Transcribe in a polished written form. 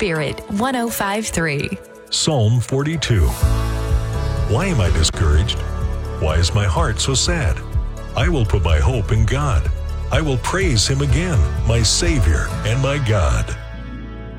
Spirit 105.3. Psalm 42. Why am I discouraged? Why is my heart so sad? I will put my hope in God. I will praise Him again, my Savior and my God.